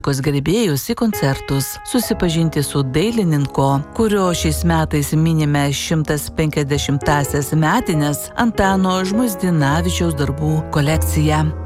gerbėjus į koncertus, susipažinti su dailininko, kurio šiais metais minime 150-asias metines Antano Žmuidzinavičiaus darbų kolekciją.